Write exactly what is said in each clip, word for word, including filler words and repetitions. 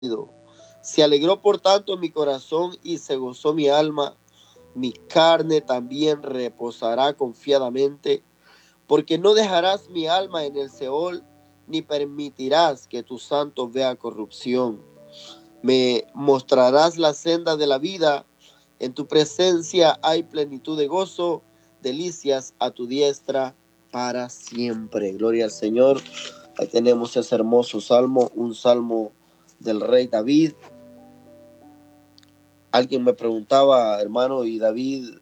Se alegró por tanto mi corazón y se gozó mi alma. Mi carne también reposará confiadamente, porque no dejarás mi alma en el Seol, ni permitirás que tu santo vea corrupción. Me mostrarás la senda de la vida. En tu presencia hay plenitud de gozo, delicias a tu diestra para siempre. Gloria al Señor. Ahí tenemos ese hermoso salmo, un salmo del rey David. Alguien me preguntaba, hermano, ¿y David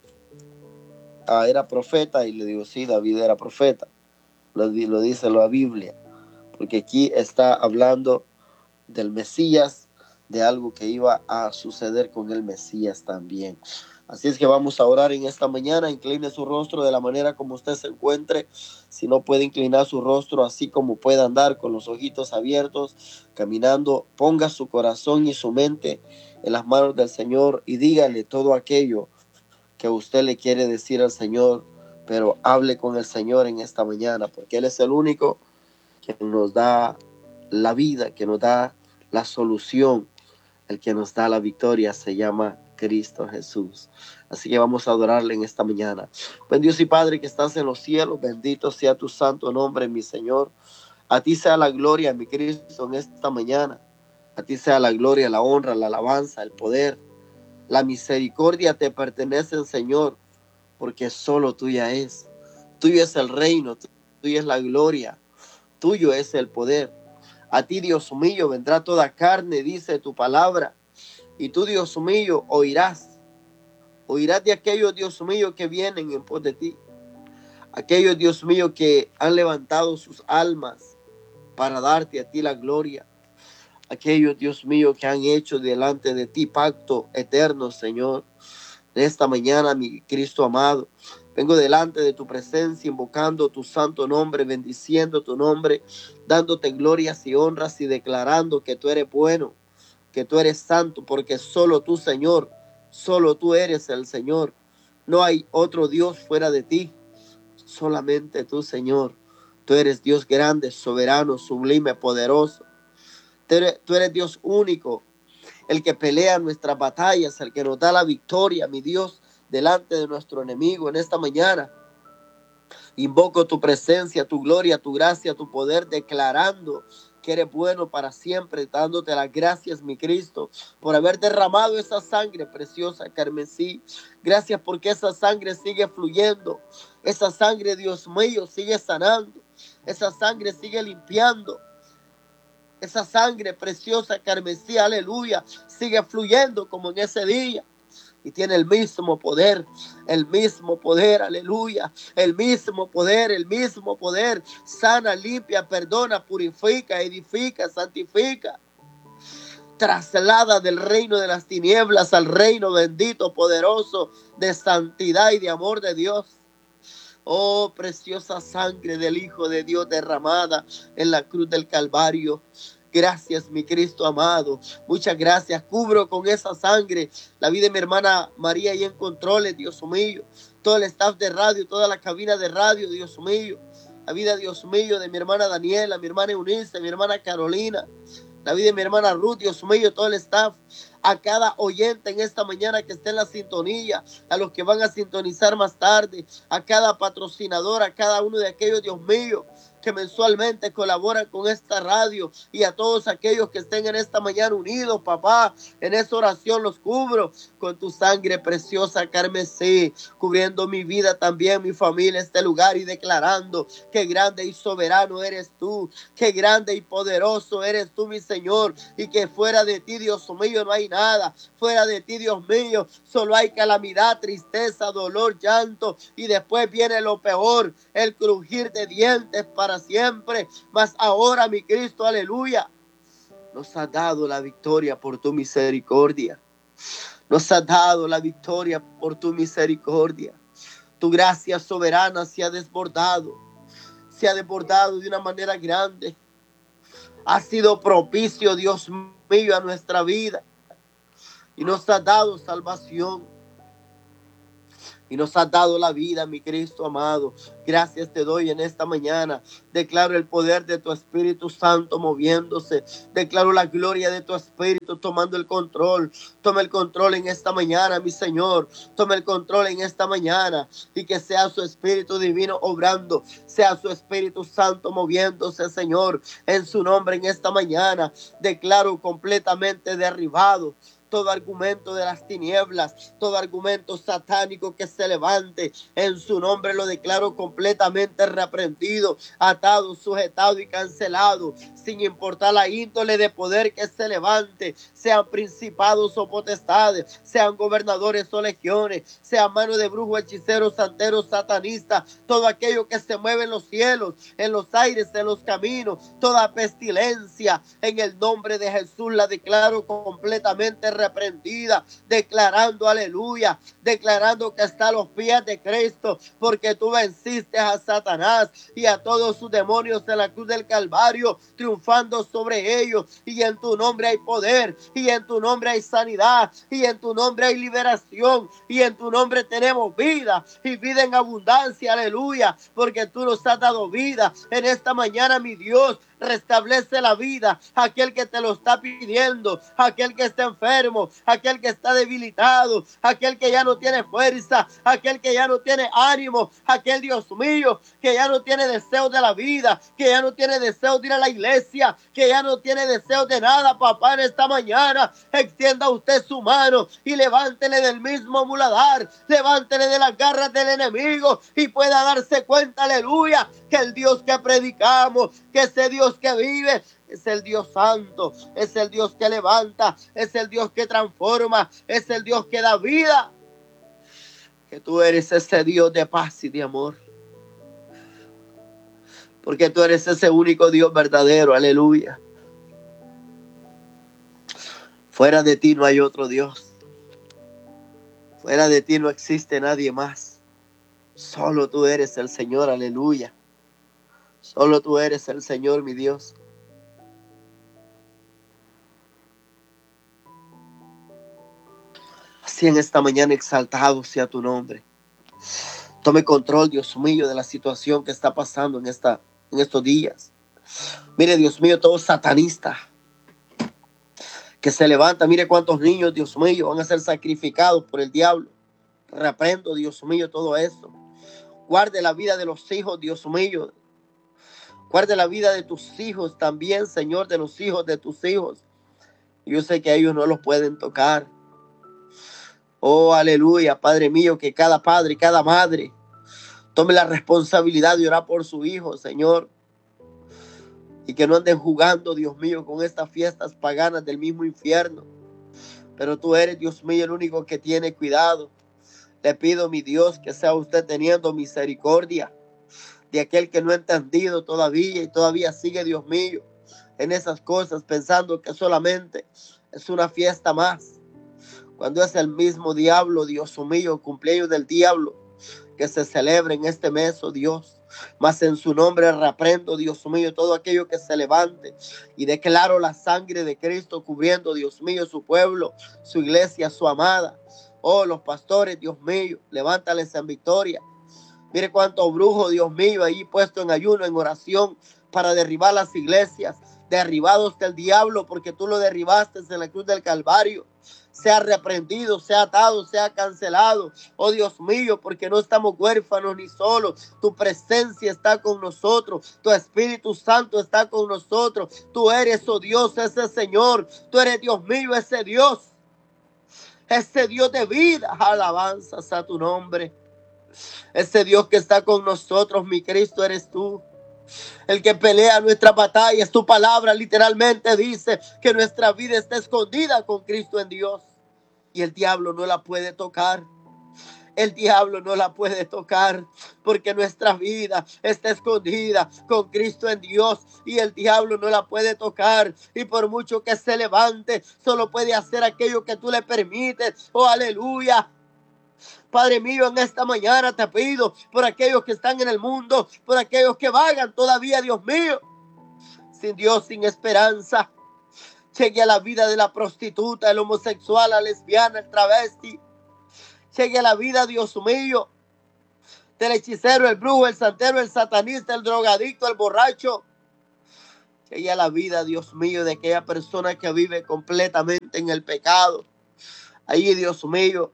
ah, era profeta? Y le digo, sí, David era profeta. Lo, lo dice la Biblia. Porque aquí está hablando del Mesías, de algo que iba a suceder con el Mesías también. Así es que vamos a orar en esta mañana. Incline su rostro de la manera como usted se encuentre. Si no puede inclinar su rostro, así como puede andar con los ojitos abiertos, caminando, ponga su corazón y su mente en las manos del Señor y dígale todo aquello que usted le quiere decir al Señor, pero hable con el Señor en esta mañana, porque Él es el único que nos da la vida, que nos da la solución. El que nos da la victoria se llama Cristo Jesús. Así que vamos a adorarle en esta mañana. Buen Dios y Padre que estás en los cielos, bendito sea tu santo nombre, mi Señor. A ti sea la gloria, mi Cristo, en esta mañana. A ti sea la gloria, la honra, la alabanza, el poder. La misericordia te pertenecen, Señor, porque solo tuya es. Tuyo es el reino, tuya es la gloria, tuyo es el poder. A ti, Dios mío, vendrá toda carne, dice tu palabra. Y tú, Dios mío, oirás. Oirás de aquellos, Dios mío, que vienen en pos de ti. Aquellos, Dios mío, que han levantado sus almas para darte a ti la gloria. Aquellos, Dios mío, que han hecho delante de ti pacto eterno, Señor. En esta mañana, mi Cristo amado, vengo delante de tu presencia, invocando tu santo nombre, bendiciendo tu nombre, dándote glorias y honras y declarando que tú eres bueno, que tú eres santo, porque solo tú, Señor, solo tú eres el Señor. No hay otro Dios fuera de ti, solamente tú, Señor. Tú eres Dios grande, soberano, sublime, poderoso. Tú eres, tú eres Dios único, el que pelea nuestras batallas, el que nos da la victoria, mi Dios, delante de nuestro enemigo. En esta mañana invoco tu presencia, tu gloria, tu gracia, tu poder, declarando que eres bueno para siempre, dándote las gracias, mi Cristo, por haber derramado esa sangre preciosa, carmesí. Gracias porque esa sangre sigue fluyendo, esa sangre, Dios mío, sigue sanando, esa sangre sigue limpiando. Esa sangre preciosa, carmesí, aleluya, sigue fluyendo como en ese día. Y tiene el mismo poder, el mismo poder, aleluya, el mismo poder, el mismo poder. Sana, limpia, perdona, purifica, edifica, santifica. Traslada del reino de las tinieblas al reino bendito, poderoso, de santidad y de amor de Dios. Oh, preciosa sangre del Hijo de Dios derramada en la cruz del Calvario. Gracias, mi Cristo amado. Muchas gracias. Cubro con esa sangre la vida de mi hermana María ahí en controles, Dios mío. Todo el staff de radio, toda la cabina de radio, Dios mío. La vida, Dios mío, de mi hermana Daniela, mi hermana Eunice, mi hermana Carolina. La vida de mi hermana Ruth, Dios mío, todo el staff. A cada oyente en esta mañana que esté en la sintonía, a los que van a sintonizar más tarde, a cada patrocinador, a cada uno de aquellos, Dios mío, que mensualmente colaboran con esta radio, y a todos aquellos que estén en esta mañana unidos, papá, en esta oración los cubro con tu sangre preciosa, carmesí, cubriendo mi vida también, mi familia, este lugar, y declarando que grande y soberano eres tú, que grande y poderoso eres tú, mi Señor, y que fuera de ti, Dios mío, no hay nada. Fuera de ti, Dios mío, solo hay calamidad, tristeza, dolor, llanto, y después viene lo peor, el crujir de dientes para siempre. Mas ahora, mi Cristo, aleluya, nos ha dado la victoria por tu misericordia. Nos ha dado la victoria por tu misericordia. Tu gracia soberana se ha desbordado, se ha desbordado de una manera grande. Ha sido propicio, Dios mío, a nuestra vida, y nos ha dado salvación. y nos has dado la vida, mi Cristo amado. Gracias te doy en esta mañana. Declaro el poder de tu Espíritu Santo moviéndose. Declaro la gloria de tu Espíritu tomando el control. Toma el control en esta mañana, mi Señor. Toma el control en esta mañana y que sea su Espíritu Divino obrando. Sea su Espíritu Santo moviéndose, Señor, en su nombre en esta mañana. Declaro completamente derribado todo argumento de las tinieblas, todo argumento satánico que se levante, en su nombre lo declaro completamente reprendido, atado, sujetado y cancelado, sin importar la índole de poder que se levante, sean principados o potestades, sean gobernadores o legiones, sean manos de brujos, hechiceros, santeros, satanistas, todo aquello que se mueve en los cielos, en los aires, en los caminos, toda pestilencia, en el nombre de Jesús la declaro completamente reprendida, declarando aleluya, declarando que está a los pies de Cristo, porque tú venciste a Satanás y a todos sus demonios en la cruz del Calvario, triunfando sobre ellos, y en tu nombre hay poder, y en tu nombre hay sanidad, y en tu nombre hay liberación, y en tu nombre tenemos vida, y vida en abundancia, aleluya, porque tú nos has dado vida en esta mañana, mi Dios. Restablece la vida, aquel que te lo está pidiendo, aquel que está enfermo, aquel que está debilitado, aquel que ya no tiene fuerza, aquel que ya no tiene ánimo, aquel, Dios mío, que ya no tiene deseo de la vida, que ya no tiene deseo de ir a la iglesia, que ya no tiene deseo de nada, papá, en esta mañana, extienda usted su mano y levántele del mismo muladar, levántele de las garras del enemigo y pueda darse cuenta, aleluya, que el Dios que predicamos, que ese Dios que vive, es el Dios santo, es el Dios que levanta, es el Dios que transforma, es el Dios que da vida, que tú eres ese Dios de paz y de amor, porque tú eres ese único Dios verdadero, aleluya. Fuera de ti no hay otro Dios, fuera de ti no existe nadie más, solo tú eres el Señor, aleluya. Solo tú eres el Señor, mi Dios. Así en esta mañana exaltado sea tu nombre. Tome control, Dios mío, de la situación que está pasando en, esta, en estos días. Mire, Dios mío, todo satanista que se levanta. Mire cuántos niños, Dios mío, van a ser sacrificados por el diablo. Reprendo, Dios mío, todo eso. Guarde la vida de los hijos, Dios mío. Guarde la vida de tus hijos también, Señor, de los hijos de tus hijos. Yo sé que ellos no los pueden tocar. Oh, aleluya, Padre mío, que cada padre y cada madre tome la responsabilidad de orar por su hijo, Señor. Y que no anden jugando, Dios mío, con estas fiestas paganas del mismo infierno. Pero tú eres, Dios mío, el único que tiene cuidado. Le pido, mi Dios, que sea usted teniendo misericordia de aquel que no ha entendido todavía y todavía sigue, Dios mío, en esas cosas, pensando que solamente es una fiesta más, cuando es el mismo diablo, Dios mío, cumpleaños del diablo, que se celebra en este mes, oh Dios. Mas en su nombre reprendo, Dios mío, todo aquello que se levante y declaro la sangre de Cristo cubriendo, Dios mío, su pueblo, su iglesia, su amada. Oh, los pastores, Dios mío, levántales en victoria. Mire cuántos brujos, Dios mío, ahí puesto en ayuno, en oración, para derribar las iglesias, derribados del diablo, porque tú lo derribaste en la cruz del Calvario. Sea reprendido, sea atado, sea cancelado. Oh Dios mío, porque no estamos huérfanos ni solos. Tu presencia está con nosotros. Tu Espíritu Santo está con nosotros. Tú eres, oh Dios, ese Señor. Tú eres, Dios mío, ese Dios. Ese Dios de vida. Alabanzas a tu nombre. Ese Dios que está con nosotros, mi Cristo, eres tú. El que pelea nuestra batalla, es tu palabra, literalmente dice que nuestra vida está escondida con Cristo en Dios. Y el diablo no la puede tocar. El diablo no la puede tocar porque nuestra vida está escondida con Cristo en Dios y el diablo no la puede tocar. Y por mucho que se levante, solo puede hacer aquello que tú le permites. Oh, aleluya. Padre mío, en esta mañana te pido por aquellos que están en el mundo, por aquellos que vagan todavía, Dios mío, sin Dios, sin esperanza. Llegue a la vida de la prostituta, el homosexual, la lesbiana, el travesti. llegue a la vida, Dios mío, del hechicero, el brujo, el santero, el satanista, el drogadicto, el borracho. Llegue a la vida, Dios mío, de aquella persona que vive completamente en el pecado. Ahí, Dios mío,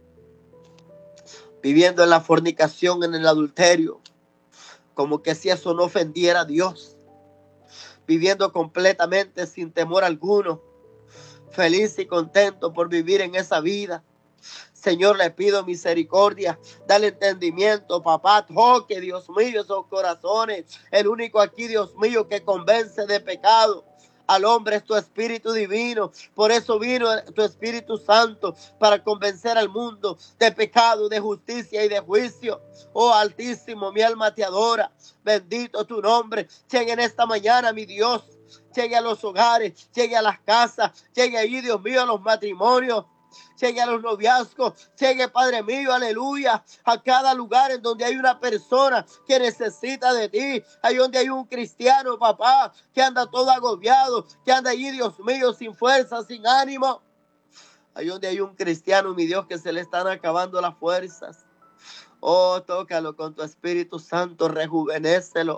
viviendo en la fornicación, en el adulterio, como que si eso no ofendiera a Dios. Viviendo completamente sin temor alguno, feliz y contento por vivir en esa vida. Señor, le pido misericordia, dale entendimiento, papá, toque, Dios mío, esos corazones. El único aquí, Dios mío, que convence de pecado al hombre es tu Espíritu Divino. Por eso vino tu Espíritu Santo, para convencer al mundo de pecado, de justicia y de juicio. Oh Altísimo, mi alma te adora. Bendito tu nombre. Llegue en esta mañana, mi Dios. Llegue a los hogares, llegue a las casas, llegue ahí, Dios mío, a los matrimonios. Llegue a los noviazgos, llegue, Padre mío, aleluya, a cada lugar en donde hay una persona que necesita de ti, ahí donde hay un cristiano, papá, que anda todo agobiado, que anda allí, Dios mío, sin fuerza, sin ánimo, ahí donde hay un cristiano, mi Dios, que se le están acabando las fuerzas. Oh, tócalo con tu Espíritu Santo, rejuvenécelo,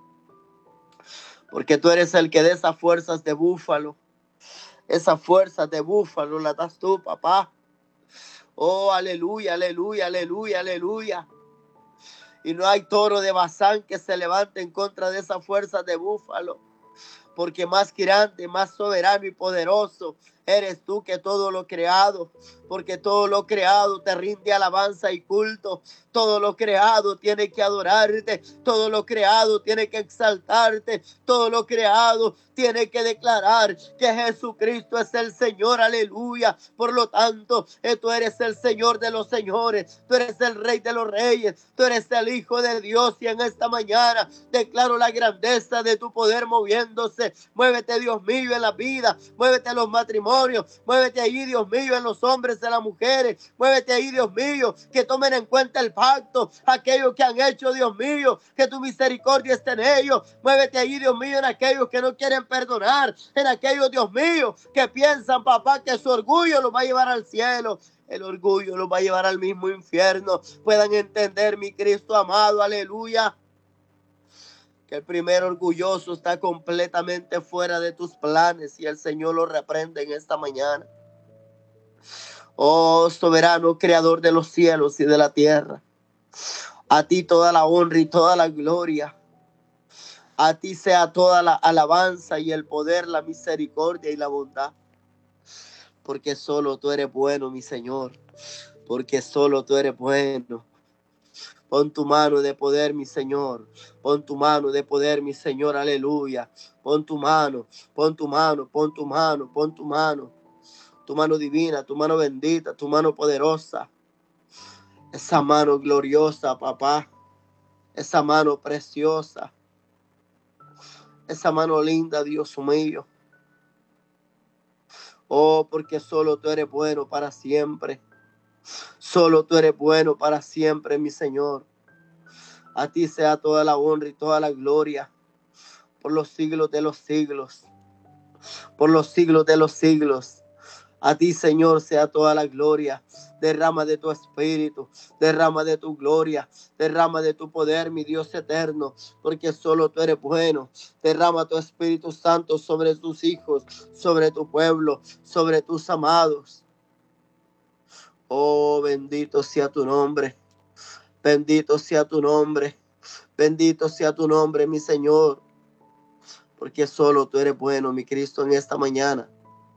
porque tú eres el que da esas fuerzas de búfalo. Esas fuerzas de búfalo las das tú, papá. Oh, aleluya, aleluya, aleluya, aleluya. Y no hay toro de Bazán que se levante en contra de esas fuerzas de búfalo. Porque más grande, más soberano y poderoso eres tú que todo lo creado. Porque todo lo creado te rinde alabanza y culto. Todo lo creado tiene que adorarte. Todo lo creado tiene que exaltarte. Todo lo creado tiene que declarar que Jesucristo es el Señor. Aleluya. Por lo tanto, tú eres el Señor de los señores. Tú eres el Rey de los reyes. Tú eres el Hijo de Dios. Y en esta mañana declaro la grandeza de tu poder moviéndose. Muévete, Dios mío, en la vida. Muévete en los matrimonios. Muévete ahí, Dios mío, en los hombres, en las mujeres. Muévete ahí, Dios mío, que tomen en cuenta el pacto. Aquellos que han hecho, Dios mío, que tu misericordia esté en ellos. Muévete ahí, Dios mío, en aquellos que no quieren perdonar. En aquellos, Dios mío, que piensan, papá, que su orgullo los va a llevar al cielo. El orgullo los va a llevar al mismo infierno. Puedan entender, mi Cristo amado, aleluya, que el primer orgulloso está completamente fuera de tus planes y el Señor lo reprende en esta mañana. Oh, soberano, creador de los cielos y de la tierra, a ti toda la honra y toda la gloria. A ti sea toda la alabanza y el poder, la misericordia y la bondad. Porque solo tú eres bueno, mi Señor. Porque solo tú eres bueno. Pon tu mano de poder, mi Señor. Pon tu mano de poder, mi Señor. Aleluya. Pon tu mano, pon tu mano, pon tu mano, pon tu mano. Tu mano divina, tu mano bendita, tu mano poderosa. Esa mano gloriosa, papá. Esa mano preciosa. Esa mano linda, Dios mío. Oh, porque solo tú eres bueno para siempre. Solo tú eres bueno para siempre, mi Señor. A ti sea toda la honra y toda la gloria por los siglos de los siglos. Por los siglos de los siglos. A ti, Señor, sea toda la gloria. Derrama de tu espíritu, derrama de tu gloria, derrama de tu poder, mi Dios eterno, porque solo tú eres bueno. Derrama tu Espíritu Santo sobre tus hijos, sobre tu pueblo, sobre tus amados. Oh, bendito sea tu nombre, bendito sea tu nombre, bendito sea tu nombre, mi Señor, porque solo tú eres bueno, mi Cristo, en esta mañana.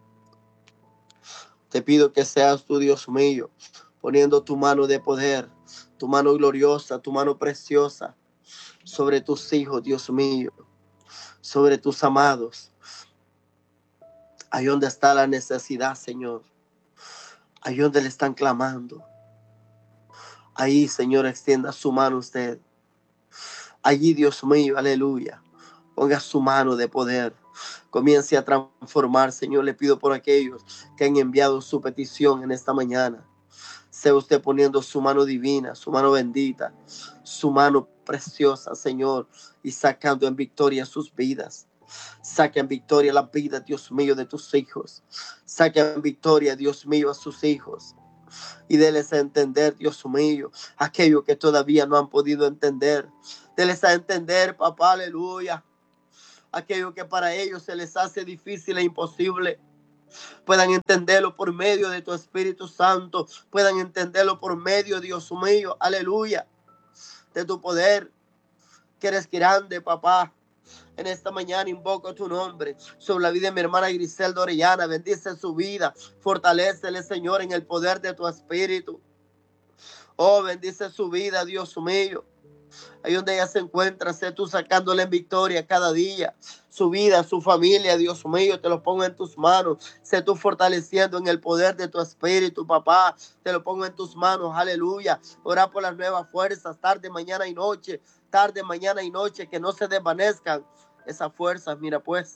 Te pido que seas tú, Dios mío, poniendo tu mano de poder, tu mano gloriosa, tu mano preciosa sobre tus hijos, Dios mío, sobre tus amados. Ahí donde está la necesidad, Señor. Ahí donde le están clamando. Ahí, Señor, extienda su mano usted. Allí, Dios mío, aleluya, ponga su mano de poder. Comience a transformar, Señor. Le pido por aquellos que han enviado su petición en esta mañana. Sea usted poniendo su mano divina, su mano bendita, su mano preciosa, Señor, y sacando en victoria sus vidas. Saca en victoria la vida, Dios mío, de tus hijos. Saca en victoria, Dios mío, a sus hijos. y déles a entender, Dios mío, aquello que todavía no han podido entender. Déles a entender, papá, aleluya, aquello que para ellos se les hace difícil e imposible. Puedan entenderlo por medio de tu Espíritu Santo. Puedan entenderlo por medio, Dios mío, aleluya, de tu poder, que eres grande, papá. En esta mañana invoco tu nombre sobre la vida de mi hermana Griselda Orellana. Bendice su vida. Fortalécele, Señor, en el poder de tu Espíritu. Oh, bendice su vida, Dios mío. Ahí donde ella se encuentra, sé tú sacándole en victoria cada día. Su vida, su familia, Dios mío, te lo pongo en tus manos. Sé tú fortaleciendo en el poder de tu Espíritu, papá. Te lo pongo en tus manos, aleluya. Ora por las nuevas fuerzas, tarde, mañana y noche. Tarde, mañana y noche, que no se desvanezcan esas fuerzas, mira pues.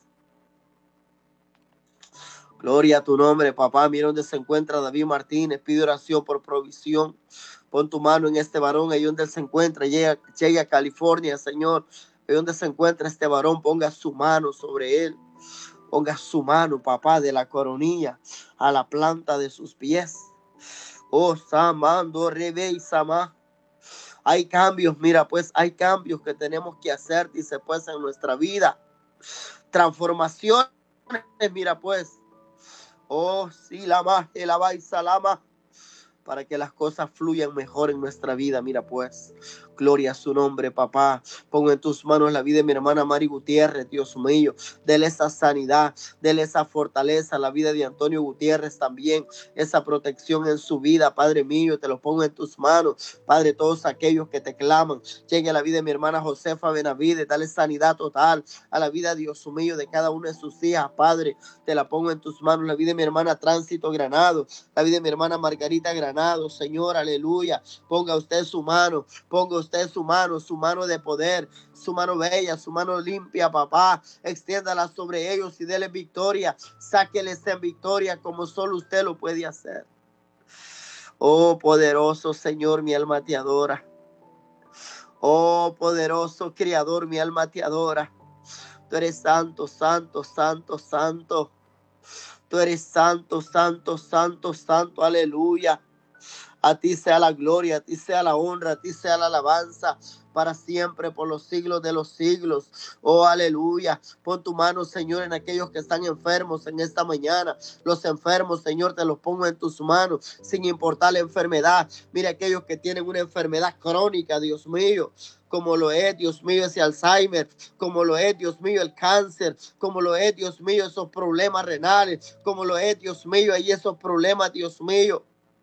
Gloria a tu nombre, papá. Mira donde se encuentra David Martínez. Pide oración por provisión. Pon tu mano en este varón, ahí donde él se encuentra. Llega, llega a California, Señor. Ahí donde se encuentra este varón, ponga su mano sobre él. Ponga su mano, papá, de la coronilla a la planta de sus pies. Oh, Samando, Rebe y Samá. Hay cambios, mira, pues hay cambios que tenemos que hacer, dice pues, en nuestra vida. Transformaciones, mira pues. Oh, sí, la más, el y salama, para que las cosas fluyan mejor en nuestra vida, mira pues. Gloria a su nombre, papá. Pongo en tus manos la vida de mi hermana Mari Gutiérrez, Dios mío. Dele esa sanidad, dele esa fortaleza, la vida de Antonio Gutiérrez también, esa protección en su vida, Padre mío, te lo pongo en tus manos. Padre, todos aquellos que te claman, llegue a la vida de mi hermana Josefa Benavides, dale sanidad total a la vida, Dios mío, de cada una de sus hijas, Padre, te la pongo en tus manos. La vida de mi hermana Tránsito Granado, la vida de mi hermana Margarita Granado, Señor, aleluya. Ponga usted su mano, ponga usted su mano, su mano de poder, su mano bella, su mano limpia, papá. Extiéndala sobre ellos y déles victoria. Sáqueles en victoria como solo usted lo puede hacer. Oh, poderoso Señor, mi alma te adora. Oh, poderoso Creador, mi alma te adora. Tú eres santo, santo, santo, santo. Tú eres santo, santo, santo, santo, aleluya. A ti sea la gloria, a ti sea la honra, a ti sea la alabanza, para siempre, por los siglos de los siglos. Oh, aleluya. Pon tu mano, Señor, en aquellos que están enfermos en esta mañana. Los enfermos, Señor, te los pongo en tus manos, sin importar la enfermedad. Mira aquellos que tienen una enfermedad crónica, Dios mío, como lo es, Dios mío, ese Alzheimer, como lo es, Dios mío, el cáncer, como lo es, Dios mío, esos problemas renales, como lo es, Dios mío, ahí esos problemas, Dios mío,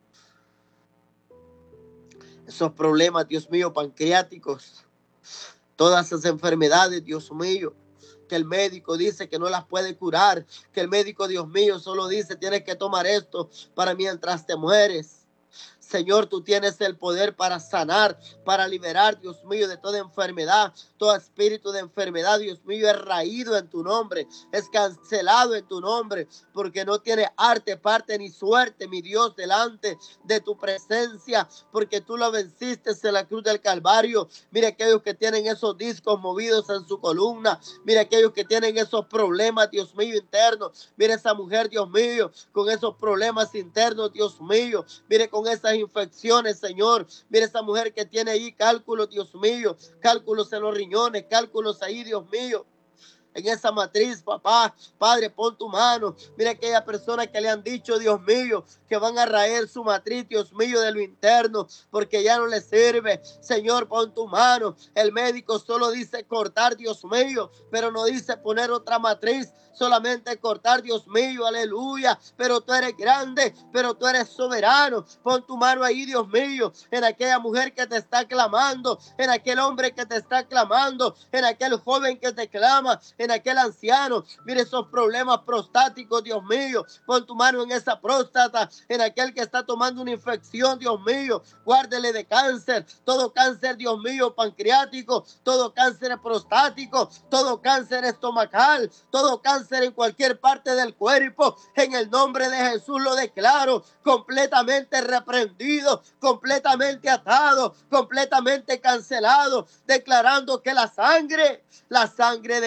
esos problemas, Dios mío, pancreáticos, todas esas enfermedades, Dios mío, que el médico dice que no las puede curar, que el médico, Dios mío, solo dice, tienes que tomar esto para mientras te mueres. Señor, tú tienes el poder para sanar, para liberar, Dios mío, de toda enfermedad. Todo espíritu de enfermedad, Dios mío, es raído en tu nombre, es cancelado en tu nombre, porque no tiene arte, parte ni suerte, mi Dios, delante de tu presencia, porque tú lo venciste en la cruz del Calvario. Mira aquellos que tienen esos discos movidos en su columna, mira aquellos que tienen esos problemas, Dios mío, internos. Mira esa mujer, Dios mío, con esos problemas internos, Dios mío. Mire con esas infecciones, Señor. Mire esa mujer que tiene ahí cálculos, Dios mío, cálculos en los riñones, cálculos ahí, Dios mío, en esa matriz, papá. Padre, pon tu mano. Mira aquella persona que le han dicho, Dios mío, que van a raer su matriz, Dios mío, de lo interno, porque ya no le sirve. Señor, pon tu mano. El médico solo dice cortar, Dios mío, pero no dice poner otra matriz. Solamente cortar, Dios mío, aleluya. Pero tú eres grande, pero tú eres soberano. Pon tu mano ahí, Dios mío, en aquella mujer que te está clamando, en aquel hombre que te está clamando, en aquel joven que te clama, en aquel anciano. Mire esos problemas prostáticos, Dios mío. Pon tu mano en esa próstata, en aquel que está tomando una infección, Dios mío. Guárdele de cáncer, todo cáncer, Dios mío, pancreático, todo cáncer prostático, todo cáncer estomacal, todo cáncer en cualquier parte del cuerpo. En el nombre de Jesús lo declaro completamente reprendido, completamente atado, completamente cancelado, declarando que la sangre, la sangre de Cristo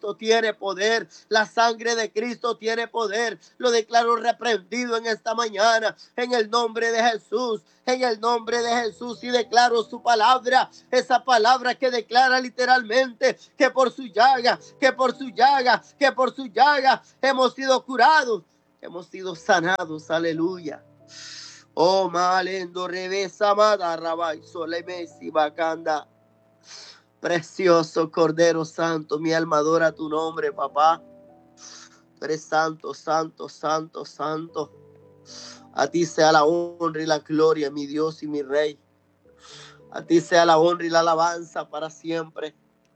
Cristo tiene poder. La sangre de Cristo tiene poder. Lo declaro reprendido en esta mañana, en el nombre de Jesús, en el nombre de Jesús, y declaro su palabra, esa palabra que declara literalmente que por su llaga, que por su llaga, que por su llaga hemos sido curados, hemos sido sanados. Aleluya. Oh, malendo revesa mada rabai sole mesi bacanda. Precioso Cordero Santo, mi alma adora tu nombre, papá. Tú eres santo, santo, santo, santo. A ti sea la honra y la gloria, mi Dios y mi Rey. A ti sea la honra y la alabanza para siempre.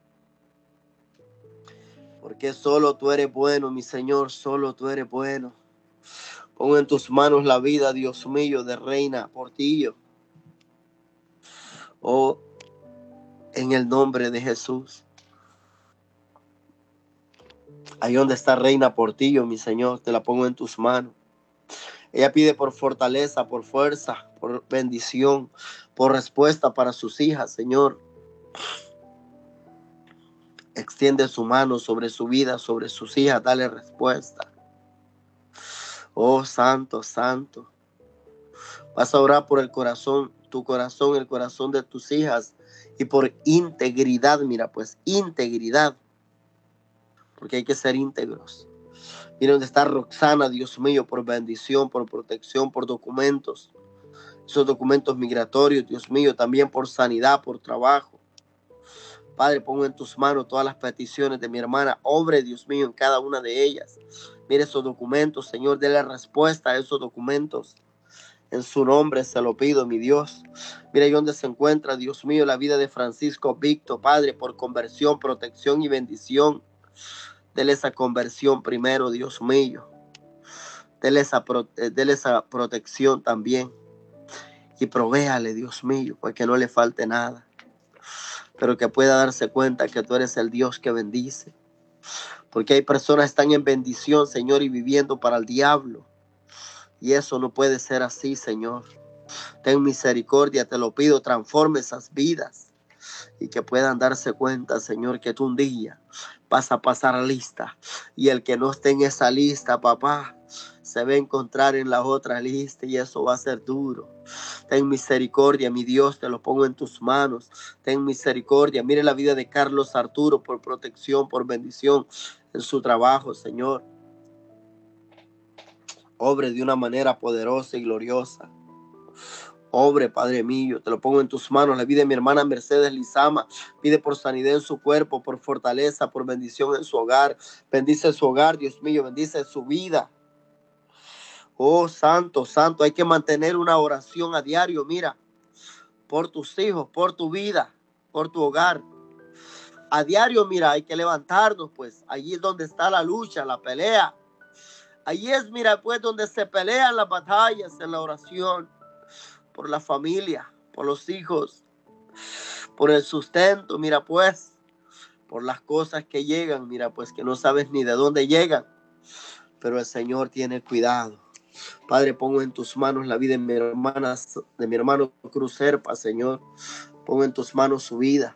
Porque solo tú eres bueno, mi Señor, solo tú eres bueno. Pongo en tus manos la vida, Dios mío, de Reina Portillo. Oh, en el nombre de Jesús. Ahí donde está Reina Portillo, mi Señor, te la pongo en tus manos. Ella pide por fortaleza, por fuerza, por bendición, por respuesta para sus hijas, Señor. Extiende su mano sobre su vida, sobre sus hijas, dale respuesta. Oh, santo, santo. Vas a orar por el corazón, tu corazón, el corazón de tus hijas, y por integridad, mira, pues integridad, porque hay que ser íntegros. Mira donde está Roxana, Dios mío, por bendición, por protección, por documentos, esos documentos migratorios, Dios mío, también por sanidad, por trabajo. Padre, pongo en tus manos todas las peticiones de mi hermana, obre, Dios mío, en cada una de ellas. Mira esos documentos, Señor, déle respuesta a esos documentos. En su nombre se lo pido, mi Dios. Mira ahí donde se encuentra, Dios mío, la vida de Francisco Víctor, Padre, por conversión, protección y bendición. Dele esa conversión primero, Dios mío. Dele esa, dele esa protección también. Y provéale, Dios mío, para que no le falte nada. Pero que pueda darse cuenta que tú eres el Dios que bendice. Porque hay personas que están en bendición, Señor, y viviendo para el diablo. Y eso no puede ser así, Señor. Ten misericordia, te lo pido, transforme esas vidas. Y que puedan darse cuenta, Señor, que tú un día vas a pasar a lista. Y el que no esté en esa lista, papá, se va a encontrar en la otra lista y eso va a ser duro. Ten misericordia, mi Dios, te lo pongo en tus manos. Ten misericordia. Mire la vida de Carlos Arturo por protección, por bendición en su trabajo, Señor. Obre de una manera poderosa y gloriosa. Obre, Padre mío, te lo pongo en tus manos. La vida de mi hermana Mercedes Lizama. Pide por sanidad en su cuerpo, por fortaleza, por bendición en su hogar. Bendice su hogar, Dios mío, bendice su vida. Oh, santo, santo, hay que mantener una oración a diario, mira, por tus hijos, por tu vida, por tu hogar. A diario, mira, hay que levantarnos, pues, allí es donde está la lucha, la pelea. Allí es, mira, pues, donde se pelean las batallas en la oración. Por la familia, por los hijos, por el sustento, mira pues, por las cosas que llegan, mira pues que no sabes ni de dónde llegan, pero el Señor tiene cuidado. Padre, pongo en tus manos la vida de mi hermana, de mi hermano Cruz Serpa, Señor, pongo en tus manos su vida,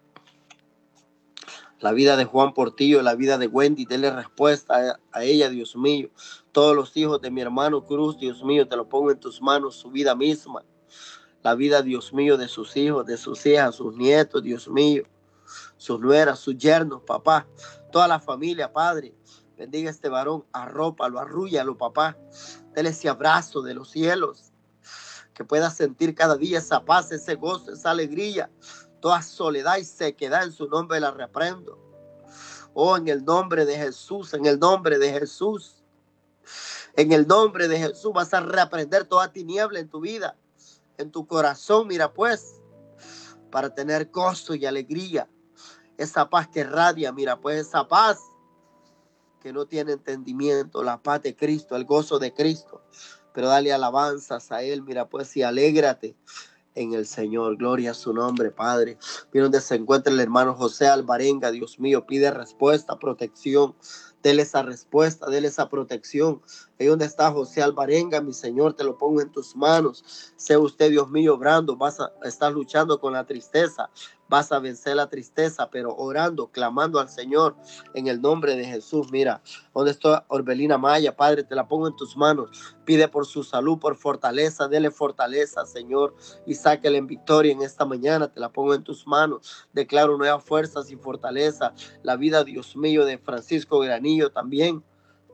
la vida de Juan Portillo, la vida de Wendy, dele respuesta a, a ella, Dios mío. Todos los hijos de mi hermano Cruz, Dios mío, te lo pongo en tus manos, su vida misma. La vida, Dios mío, de sus hijos, de sus hijas, sus nietos, Dios mío, sus nueras, sus yernos, papá. Toda la familia, Padre. Bendiga a este varón, arrópalo, arrúllalo, papá. Dele ese abrazo de los cielos. Que pueda sentir cada día esa paz, ese gozo, esa alegría. Toda soledad y sequedad en su nombre la reprendo. Oh, en el nombre de Jesús, en el nombre de Jesús. En el nombre de Jesús vas a reprender toda tiniebla en tu vida, en tu corazón, mira pues, para tener gozo y alegría. Esa paz que radia, mira pues, esa paz que no tiene entendimiento, la paz de Cristo, el gozo de Cristo. Pero dale alabanzas a Él, mira pues, y alégrate en el Señor. Gloria a su nombre, Padre. Mira donde se encuentra el hermano José Alvarenga, Dios mío, pide respuesta, protección. Dele esa respuesta, dele esa protección. Ahí donde está José Alvarenga, mi Señor, te lo pongo en tus manos. Sea usted, Dios mío, obrando. Vas a estar luchando con la tristeza. Vas a vencer la tristeza, pero orando, clamando al Señor en el nombre de Jesús. Mira, donde está Orbelina Maya, Padre, te la pongo en tus manos. Pide por su salud, por fortaleza. Dele fortaleza, Señor, y sáquele en victoria en esta mañana. Te la pongo en tus manos. Declaro nuevas fuerzas y fortaleza. La vida, Dios mío, de Francisco Granillo también.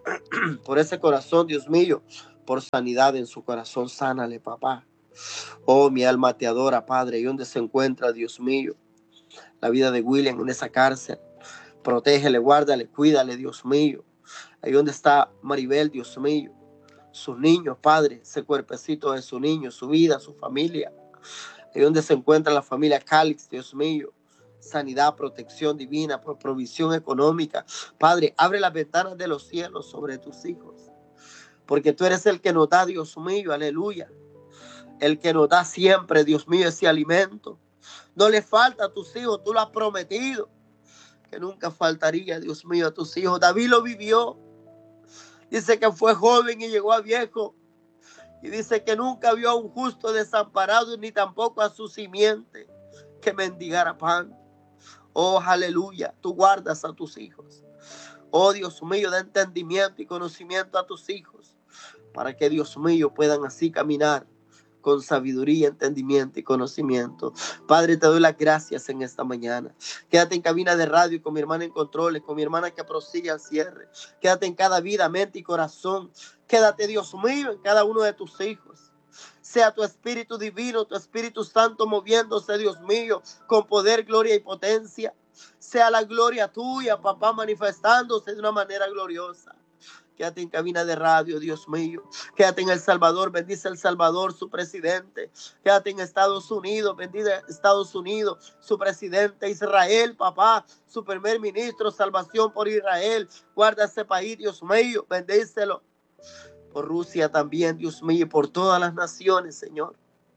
Por ese corazón, Dios mío, por sanidad en su corazón, sánale, papá. Oh, mi alma te adora, Padre. ¿Y dónde se encuentra, Dios mío, la vida de William en esa cárcel? Protégele, guárdale, cuídale, Dios mío. Ahí donde está Maribel, Dios mío, sus niños, Padre, ese cuerpecito de su niño, su vida, su familia. Ahí donde se encuentra la familia Calix, Dios mío. Sanidad, protección divina, por provisión económica. Padre, abre las ventanas de los cielos sobre tus hijos, porque tú eres el que nos da, Dios mío, aleluya. El que nos da siempre, Dios mío, ese alimento. No le falta a tus hijos, tú lo has prometido, que nunca faltaría, Dios mío, a tus hijos. David lo vivió. Dice que fue joven y llegó a viejo. Y dice que nunca vio a un justo desamparado, ni tampoco a su simiente que mendigara pan. Oh, aleluya, tú guardas a tus hijos. Oh, Dios mío, da entendimiento y conocimiento a tus hijos, para que, Dios mío, puedan así caminar con sabiduría, entendimiento y conocimiento. Padre, te doy las gracias en esta mañana. Quédate en cabina de radio con mi hermana en controles, con mi hermana que prosigue al cierre. Quédate en cada vida, mente y corazón. Quédate, Dios mío, en cada uno de tus hijos. Sea tu Espíritu Divino, tu Espíritu Santo moviéndose, Dios mío, con poder, gloria y potencia. Sea la gloria tuya, papá, manifestándose de una manera gloriosa. Quédate en cabina de radio, Dios mío. Quédate en El Salvador, bendice El Salvador, su presidente. Quédate en Estados Unidos, bendice Estados Unidos, su presidente. Israel, papá, su primer ministro, salvación por Israel. Guarda ese país, Dios mío, bendícelo. Por Rusia también, Dios mío, y por todas las naciones, Señor.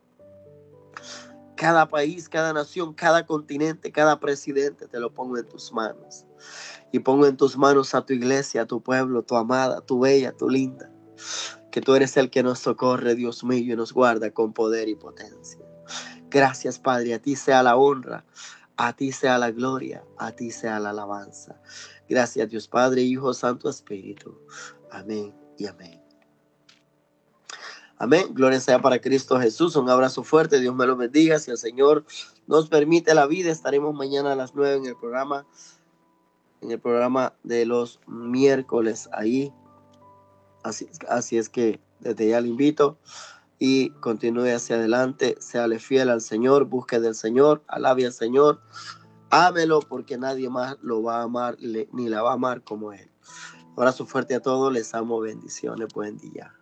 Cada país, cada nación, cada continente, cada presidente, te lo pongo en tus manos. Y pongo en tus manos a tu iglesia, a tu pueblo, tu amada, tu bella, tu linda. Que tú eres el que nos socorre, Dios mío, y nos guarda con poder y potencia. Gracias, Padre. A ti sea la honra, a ti sea la gloria, a ti sea la alabanza. Gracias, Dios Padre, Hijo, Santo Espíritu. Amén y amén. Amén. Gloria sea para Cristo Jesús. Un abrazo fuerte. Dios me lo bendiga. Si el Señor nos permite la vida, estaremos mañana a las nueve en el programa, en el programa de los miércoles ahí. Así, así es que desde ya le invito y continúe hacia adelante. Séale fiel al Señor. Busque del Señor. Alabe al Señor. Ámelo, porque nadie más lo va a amar ni la va a amar como Él. Un abrazo fuerte a todos. Les amo. Bendiciones. Buen día.